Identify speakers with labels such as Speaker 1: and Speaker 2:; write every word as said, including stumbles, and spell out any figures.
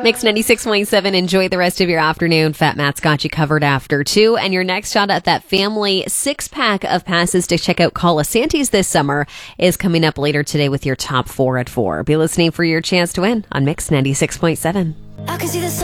Speaker 1: Mix ninety-six point seven. Enjoy the rest of your afternoon. Fat Matt's got you covered after two. And your next shot at that family six-pack of passes to check out Colasantes this summer is coming up later today with your top four at four. Be listening for your chance to win on Mix ninety-six point seven.
Speaker 2: I can see the sun.